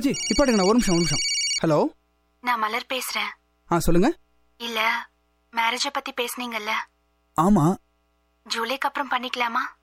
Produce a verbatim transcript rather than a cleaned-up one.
G இப்போ எடுங்கண்ணா, ஒரு நிமிஷம் ஒரு நிமிஷம். ஹலோ, நான் மலர் பேசுறேன். ஆ சொல்லுங்க. இல்ல மேரேஜ பத்தி பேசுனீங்கல்ல? ஆமா. ஜூலைக்கு அப்புறம் பண்ணிக்கலாமா?